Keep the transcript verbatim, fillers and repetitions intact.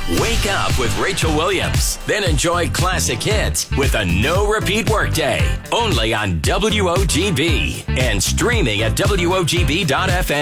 Wake up with Rachel Williams. Then enjoy classic hits with a no-repeat workday. Only on W O G B. And streaming at W O G B dot F M.